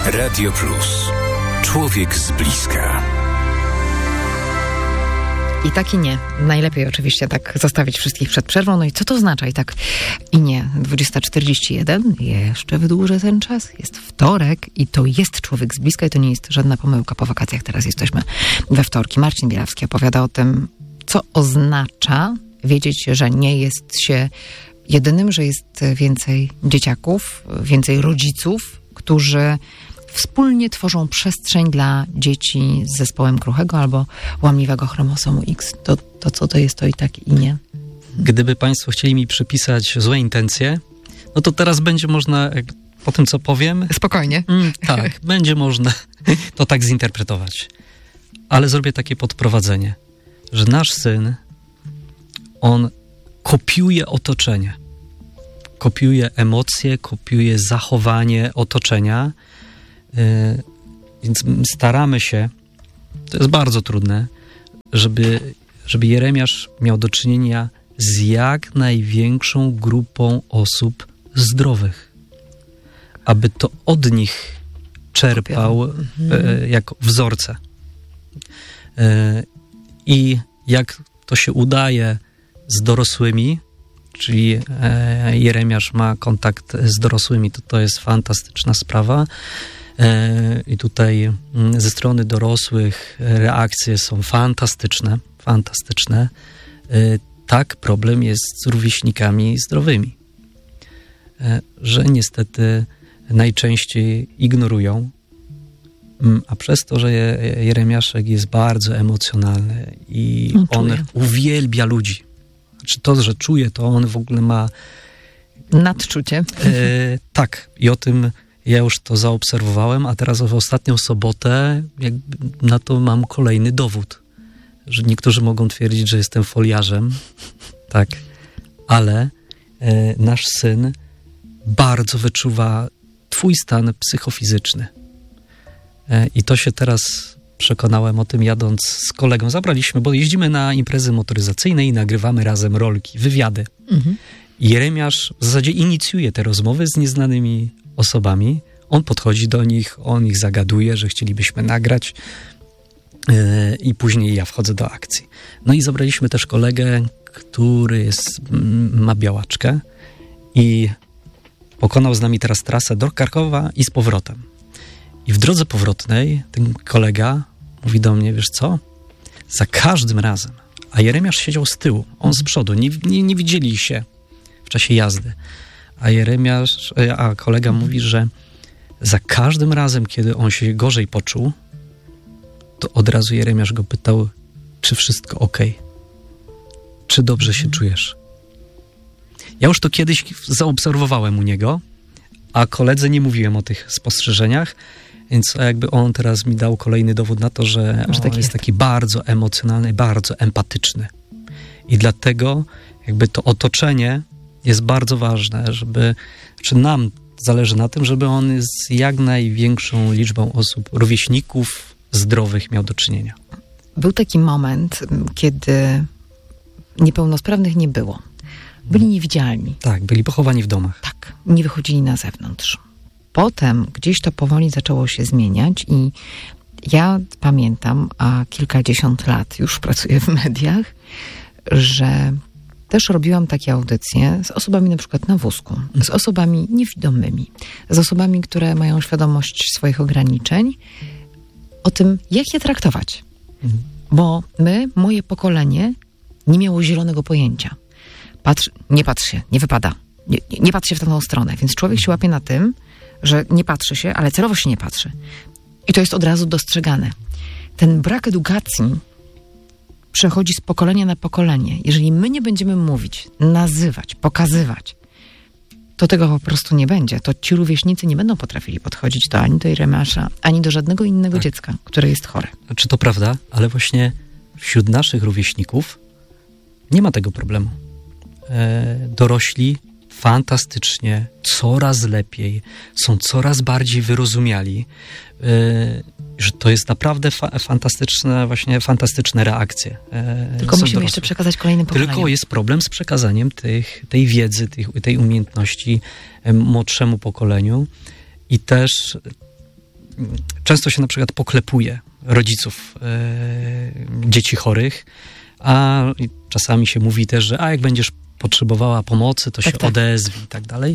Radio Plus. Człowiek z bliska. I tak i nie. Najlepiej oczywiście tak zostawić wszystkich przed przerwą. No i co to oznacza? I tak i nie. 20:41. Jeszcze wydłużę ten czas. Jest wtorek i to jest Człowiek z bliska i to nie jest żadna pomyłka po wakacjach. Teraz jesteśmy we wtorki. Marcin Bielawski opowiada o tym, co oznacza wiedzieć, że nie jest się jedynym, że jest więcej dzieciaków, więcej rodziców, którzy wspólnie tworzą przestrzeń dla dzieci z zespołem kruchego albo łamliwego chromosomu X. To co to jest, to i tak i nie. Gdyby Państwo chcieli mi przypisać złe intencje, no to teraz będzie można, po tym co powiem... Spokojnie. Tak, będzie można to tak zinterpretować. Ale zrobię takie podprowadzenie, że nasz syn, on kopiuje otoczenie. Kopiuje emocje, kopiuje zachowanie otoczenia. Więc staramy się, to jest bardzo trudne, żeby Jeremiasz miał do czynienia z jak największą grupą osób zdrowych. Aby to od nich czerpał jako wzorce. I jak to się udaje z dorosłymi, czyli Jeremiasz ma kontakt z dorosłymi, to jest fantastyczna sprawa. I tutaj ze strony dorosłych reakcje są fantastyczne. Tak, problem jest z rówieśnikami zdrowymi, że niestety najczęściej ignorują, a przez to, że Jeremiaszek jest bardzo emocjonalny i on uwielbia ludzi. Znaczy to, że czuje, to on w ogóle ma... Nadczucie. Tak, i o tym ja już to zaobserwowałem, a teraz w ostatnią sobotę na to mam kolejny dowód. Że niektórzy mogą twierdzić, że jestem foliarzem, tak, ale nasz syn bardzo wyczuwa twój stan psychofizyczny. I to się teraz przekonałem o tym, jadąc z kolegą. Zabraliśmy, bo jeździmy na imprezy motoryzacyjne i nagrywamy razem rolki, wywiady. I Jeremiasz w zasadzie inicjuje te rozmowy z nieznanymi osobami. On podchodzi do nich, on ich zagaduje, że chcielibyśmy nagrać i później ja wchodzę do akcji. No i zabraliśmy też kolegę, który ma białaczkę i pokonał z nami teraz trasę do Krakowa i z powrotem. I w drodze powrotnej ten kolega mówi do mnie, wiesz co, za każdym razem, a Jeremiasz siedział z tyłu, on z przodu, nie widzieli się w czasie jazdy. A kolega mówi, że za każdym razem, kiedy on się gorzej poczuł, to od razu Jeremiasz go pytał, czy wszystko okej? Czy dobrze się czujesz? Ja już to kiedyś zaobserwowałem u niego, a koledze nie mówiłem o tych spostrzeżeniach, więc jakby on teraz mi dał kolejny dowód na to, że on jest taki bardzo emocjonalny, bardzo empatyczny. I dlatego jakby to otoczenie jest bardzo ważne, czy nam zależy na tym, żeby on z jak największą liczbą osób, rówieśników zdrowych miał do czynienia. Był taki moment, kiedy niepełnosprawnych nie było. Byli niewidzialni. Tak, byli pochowani w domach. Tak, nie wychodzili na zewnątrz. Potem gdzieś to powoli zaczęło się zmieniać i ja pamiętam, a kilkadziesiąt lat już pracuję w mediach, że też robiłam takie audycje z osobami na przykład na wózku, z osobami niewidomymi, z osobami, które mają świadomość swoich ograniczeń, o tym, jak je traktować. Bo moje pokolenie nie miało zielonego pojęcia. Nie patrz się, nie wypada. Nie patrz się w tamtą stronę. Więc człowiek się łapie na tym, że nie patrzy się, ale celowo się nie patrzy. I to jest od razu dostrzegane. Ten brak edukacji przechodzi z pokolenia na pokolenie. Jeżeli my nie będziemy mówić, nazywać, pokazywać, to tego po prostu nie będzie. To ci rówieśnicy nie będą potrafili podchodzić ani do Jeremiasza, ani do żadnego innego dziecka, które jest chore. Czy to prawda? Ale właśnie wśród naszych rówieśników nie ma tego problemu. Dorośli fantastycznie, coraz lepiej, są coraz bardziej wyrozumiali, że to jest naprawdę fantastyczne reakcje. Tylko musimy jeszcze przekazać kolejnym pokoleniom. Tylko jest problem z przekazaniem tej wiedzy, tej umiejętności młodszemu pokoleniu i też często się na przykład poklepuje rodziców dzieci chorych, a czasami się mówi też, że jak będziesz potrzebowała pomocy, to się odezwij i tak dalej.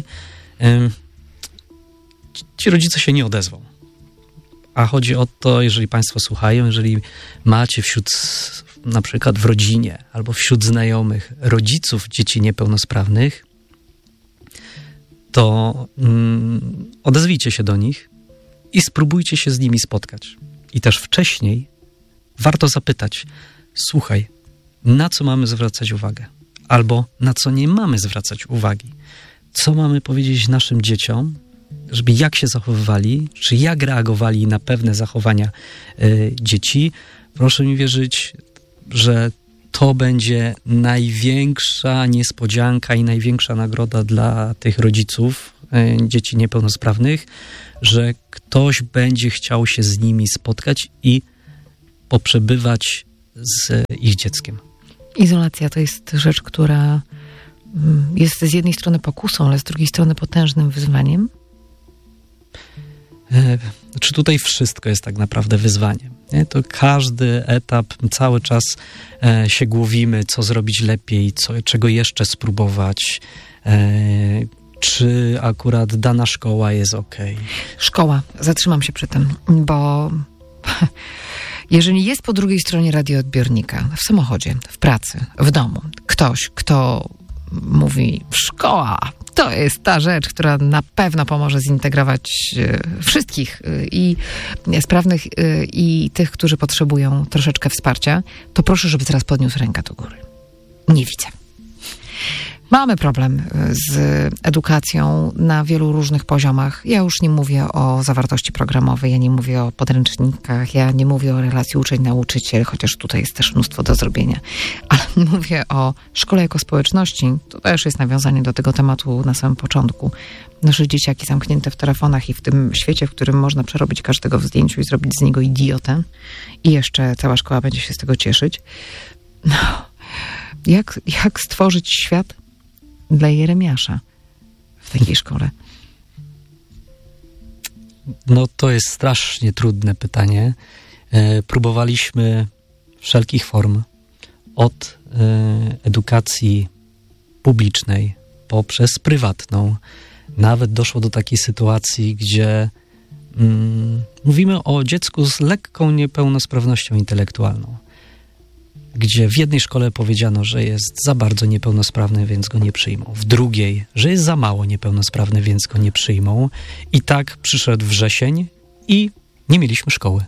Ci rodzice się nie odezwą. A chodzi o to, jeżeli państwo słuchają, jeżeli macie na przykład w rodzinie albo wśród znajomych rodziców dzieci niepełnosprawnych, to odezwijcie się do nich i spróbujcie się z nimi spotkać. I też wcześniej warto zapytać, słuchaj, na co mamy zwracać uwagę? Albo na co nie mamy zwracać uwagi? Co mamy powiedzieć naszym dzieciom, żeby jak się zachowywali, czy jak reagowali na pewne zachowania dzieci? Proszę mi wierzyć, że to będzie największa niespodzianka i największa nagroda dla tych rodziców dzieci niepełnosprawnych, że ktoś będzie chciał się z nimi spotkać i poprzebywać z ich dzieckiem. Izolacja to jest rzecz, która jest z jednej strony pokusą, ale z drugiej strony potężnym wyzwaniem. Znaczy tutaj wszystko jest tak naprawdę wyzwaniem. Nie? To każdy etap, cały czas się głowimy, co zrobić lepiej, czego jeszcze spróbować, czy akurat dana szkoła jest okej. Szkoła, zatrzymam się przy tym, bo jeżeli jest po drugiej stronie radioodbiornika, w samochodzie, w pracy, w domu, ktoś, kto mówi, szkoła to jest ta rzecz, która na pewno pomoże zintegrować wszystkich i sprawnych i tych, którzy potrzebują troszeczkę wsparcia, to proszę, żeby teraz podniósł rękę do góry. Nie widzę. Mamy problem z edukacją na wielu różnych poziomach. Ja już nie mówię o zawartości programowej, ja nie mówię o podręcznikach, ja nie mówię o relacji uczeń-nauczyciel, chociaż tutaj jest też mnóstwo do zrobienia. Ale mówię o szkole jako społeczności. To też jest nawiązanie do tego tematu na samym początku. Nasze dzieciaki zamknięte w telefonach i w tym świecie, w którym można przerobić każdego w zdjęciu i zrobić z niego idiotę. I jeszcze cała szkoła będzie się z tego cieszyć. No, jak stworzyć świat dla Jeremiasza w takiej szkole? No to jest strasznie trudne pytanie. Próbowaliśmy wszelkich form od edukacji publicznej poprzez prywatną. Nawet doszło do takiej sytuacji, gdzie mówimy o dziecku z lekką niepełnosprawnością intelektualną, gdzie w jednej szkole powiedziano, że jest za bardzo niepełnosprawny, więc go nie przyjmą. W drugiej, że jest za mało niepełnosprawny, więc go nie przyjmą. I tak przyszedł wrzesień i nie mieliśmy szkoły.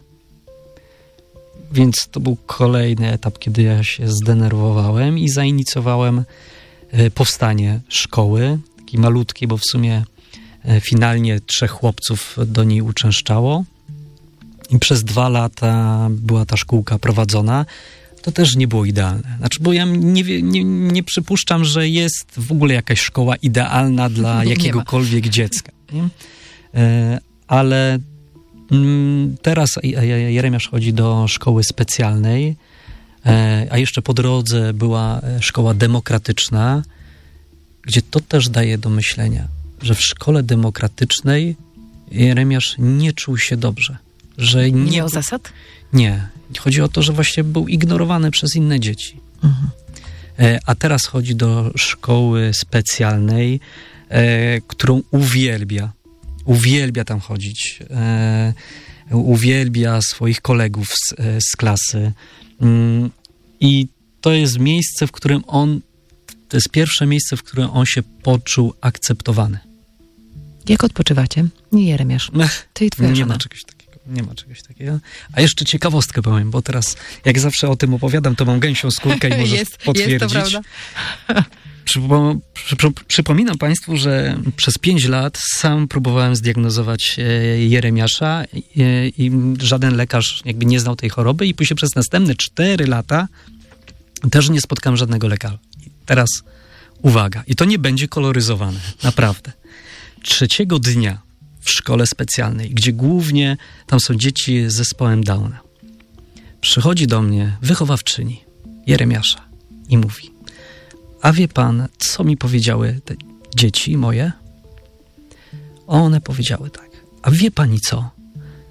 Więc to był kolejny etap, kiedy ja się zdenerwowałem i zainicjowałem powstanie szkoły, takiej malutkiej, bo w sumie finalnie 3 chłopców do niej uczęszczało. I przez 2 lata była ta szkółka prowadzona. To też nie było idealne. Znaczy, bo ja nie przypuszczam, że jest w ogóle jakaś szkoła idealna dla jakiegokolwiek dziecka. Nie? Ale teraz Jeremiasz chodzi do szkoły specjalnej, a jeszcze po drodze była szkoła demokratyczna, gdzie to też daje do myślenia, że w szkole demokratycznej Jeremiasz nie czuł się dobrze. Że nie miał zasad? Nie. Chodzi o to, że właśnie był ignorowany przez inne dzieci. A teraz chodzi do szkoły specjalnej, którą uwielbia. Uwielbia tam chodzić. Uwielbia swoich kolegów z klasy. I to jest miejsce, w którym to jest pierwsze miejsce, w którym on się poczuł akceptowany. Jak odpoczywacie? Nie, Jeremiasz. Ty i twoja żona. Nie ma czegoś takiego. A jeszcze ciekawostkę powiem, bo teraz jak zawsze o tym opowiadam, to mam gęsią skórkę i możesz potwierdzić. Jest to prawda. Przypominam Państwu, że przez 5 lat sam próbowałem zdiagnozować Jeremiasza i żaden lekarz jakby nie znał tej choroby i później przez następne 4 lata też nie spotkałem żadnego lekarza. I teraz uwaga, i to nie będzie koloryzowane, naprawdę. 3 dnia w szkole specjalnej, gdzie głównie tam są dzieci z zespołem Downa. Przychodzi do mnie wychowawczyni Jeremiasza i mówi: a wie pan, co mi powiedziały te dzieci moje? One powiedziały tak: a wie pani co?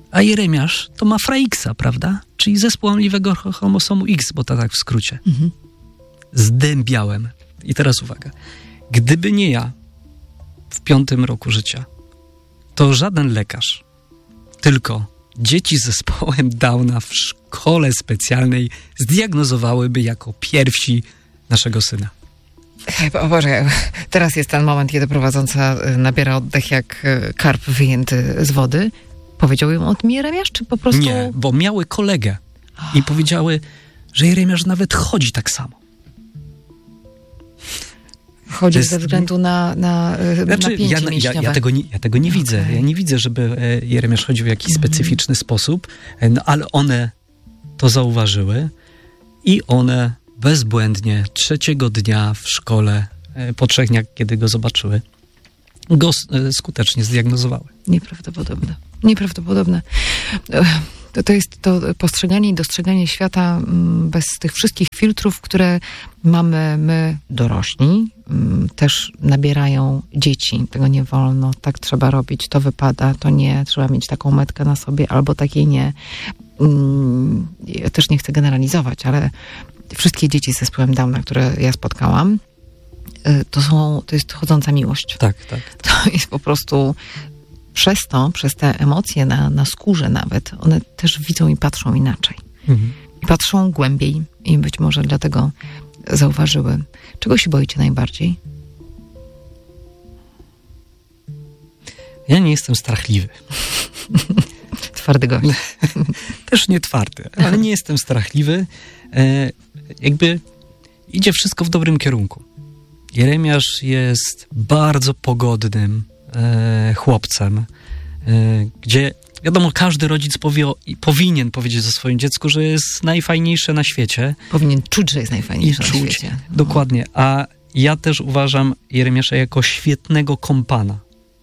A Jeremiasz to ma Fra-Xa, prawda? Czyli zespół łamliwego chromosomu X, bo to tak w skrócie. Zdębiałem. I teraz uwaga. Gdyby nie ja w 5. roku życia, to żaden lekarz, tylko dzieci z zespołem Downa w szkole specjalnej zdiagnozowałyby jako pierwsi naszego syna. O Boże, teraz jest ten moment, kiedy prowadząca nabiera oddech jak karp wyjęty z wody. Powiedział ją o tym Jeremiasz, czy po prostu... Nie, bo miały kolegę i powiedziały, że Jeremiasz nawet chodzi tak samo. Chodzi ze względu na napięcie mięśniowe. Ja tego nie widzę. Ja nie widzę, żeby Jeremiasz chodził w jakiś specyficzny sposób, no, ale one to zauważyły i one bezbłędnie 3. dnia w szkole, po 3 dniach, kiedy go zobaczyły, go skutecznie zdiagnozowały. Nieprawdopodobne. To jest to postrzeganie i dostrzeganie świata bez tych wszystkich filtrów, które mamy my dorośli. Też nabierają dzieci. Tego nie wolno, tak trzeba robić, to wypada, to nie. Trzeba mieć taką metkę na sobie, albo takiej nie. Ja też nie chcę generalizować, ale wszystkie dzieci z zespołem Downa, które ja spotkałam, to jest chodząca miłość. Tak. To jest po prostu... Przez te emocje na skórze nawet, one też widzą i patrzą inaczej. I patrzą głębiej i być może dlatego zauważyły. Czego się boicie najbardziej? Ja nie jestem strachliwy. Twardy gość. Też nie twardy, ale nie jestem strachliwy. Jakby idzie wszystko w dobrym kierunku. Jeremiasz jest bardzo pogodnym chłopcem, gdzie wiadomo, każdy rodzic powinien powiedzieć o swoim dziecku, że jest najfajniejsze na świecie. Powinien czuć, że jest najfajniejsze na świecie. Dokładnie. A ja też uważam Jeremiasza jako świetnego kompana.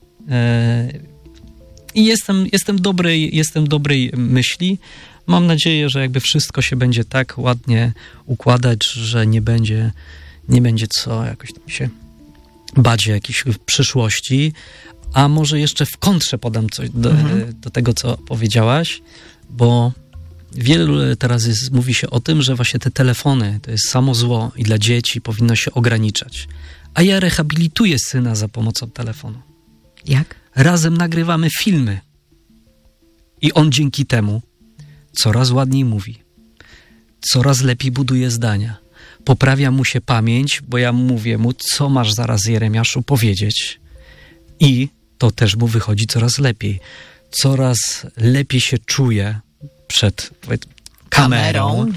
I jestem dobrej myśli. Mam nadzieję, że jakby wszystko się będzie tak ładnie układać, że nie będzie co jakoś tam się bać jakiejś przyszłości. A może jeszcze w kontrze podam coś do tego, co powiedziałaś, bo wielu teraz mówi się o tym, że właśnie te telefony to jest samo zło i dla dzieci powinno się ograniczać. A ja rehabilituję syna za pomocą telefonu. Jak? Razem nagrywamy filmy. I on dzięki temu coraz ładniej mówi. Coraz lepiej buduje zdania. Poprawia mu się pamięć, bo ja mówię mu, co masz zaraz, Jeremiaszu, powiedzieć. I to też mu wychodzi coraz lepiej. Coraz lepiej się czuje przed kamerą.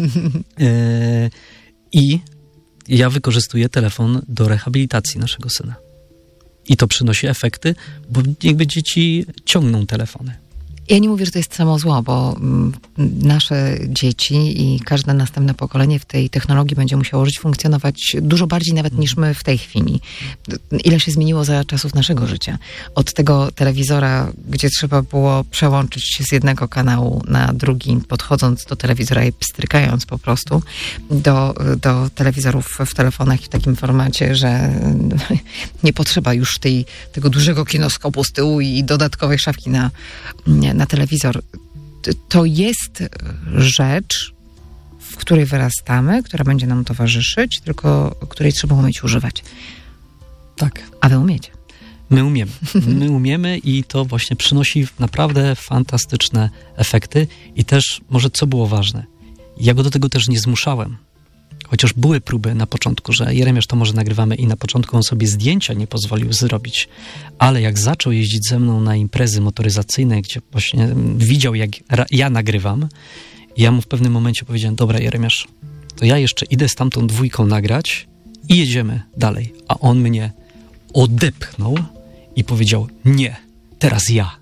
I ja wykorzystuję telefon do rehabilitacji naszego syna. I to przynosi efekty, bo jakby dzieci ciągną telefony. Ja nie mówię, że to jest samo zło, bo nasze dzieci i każde następne pokolenie w tej technologii będzie musiało żyć, funkcjonować dużo bardziej nawet niż my w tej chwili. Ile się zmieniło za czasów naszego życia. Od tego telewizora, gdzie trzeba było przełączyć się z jednego kanału na drugi, podchodząc do telewizora i pstrykając po prostu, do telewizorów w telefonach w takim formacie, że nie potrzeba już tego dużego kinoskopu z tyłu i dodatkowej szafki na telewizor. To jest rzecz, w której wyrastamy, która będzie nam towarzyszyć, tylko której trzeba umieć używać. Tak. A wy umiecie. My umiemy i to właśnie przynosi naprawdę fantastyczne efekty. I też, może co było ważne, ja go do tego też nie zmuszałem. Chociaż były próby na początku, że Jeremiasz, to może nagrywamy, i na początku on sobie zdjęcia nie pozwolił zrobić. Ale jak zaczął jeździć ze mną na imprezy motoryzacyjne, gdzie właśnie widział, jak ja nagrywam, ja mu w pewnym momencie powiedziałem: dobra, Jeremiasz, to ja jeszcze idę z tamtą 2 nagrać i jedziemy dalej. A on mnie odepchnął i powiedział: nie, teraz ja.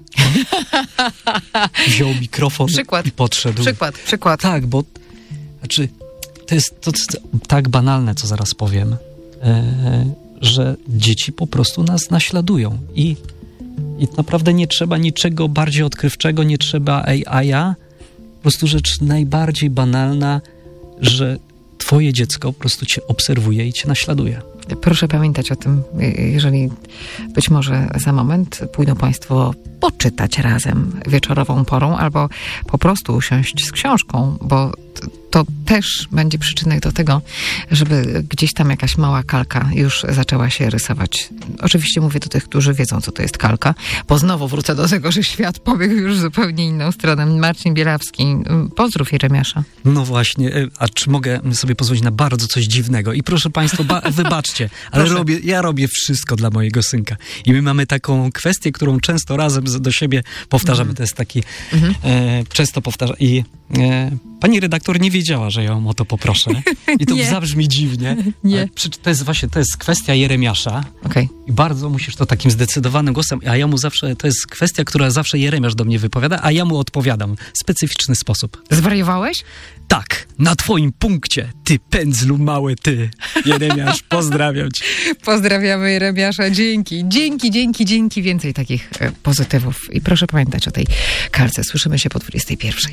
Wziął mikrofon i podszedł. Przykład. Tak, bo znaczy, to jest tak banalne, co zaraz powiem, że dzieci po prostu nas naśladują i naprawdę nie trzeba niczego bardziej odkrywczego, nie trzeba AI-a. Po prostu rzecz najbardziej banalna, że twoje dziecko po prostu cię obserwuje i cię naśladuje. Proszę pamiętać o tym, jeżeli być może za moment pójdą Państwo poczytać razem wieczorową porą albo po prostu usiąść z książką, bo to też będzie przyczynek do tego, żeby gdzieś tam jakaś mała kalka już zaczęła się rysować. Oczywiście mówię do tych, którzy wiedzą, co to jest kalka, bo znowu wrócę do tego, że świat pobiegł już zupełnie inną stronę. Marcin Bielawski, pozdrów Jeremiasza. No właśnie, a czy mogę sobie pozwolić na bardzo coś dziwnego? I proszę Państwa, wybaczcie, ale ja robię wszystko dla mojego synka. I my mamy taką kwestię, którą często razem do siebie powtarzamy. To jest taki, często powtarzam. I pani redaktor nie wiedziała, że ją o to poproszę. I to zabrzmi dziwnie. Nie. To jest kwestia Jeremiasza. Okay. I bardzo musisz to takim zdecydowanym głosem, a ja mu zawsze, to jest kwestia, która zawsze Jeremiasz do mnie wypowiada, a ja mu odpowiadam w specyficzny sposób. Zwariowałeś? Tak, na twoim punkcie, ty pędzlu mały, ty. Jeremiasz, pozdrawiam cię. Pozdrawiamy Jeremiasza, dzięki. Więcej takich pozytywów. I proszę pamiętać o tej kalce. Słyszymy się po 21.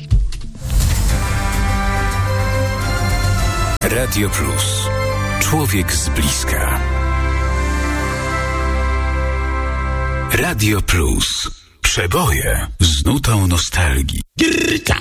Radio Plus. Człowiek z bliska. Radio Plus. Przeboje z nutą nostalgii.